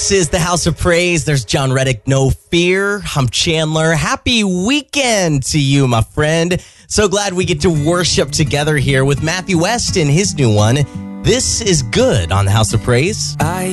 This is the House of Praise. There's John Reddick, No Fear. I'm Chandler. Happy weekend to you, my friend. So glad we get to worship together here with Matthew West in his new one. This is Good on the House of Praise.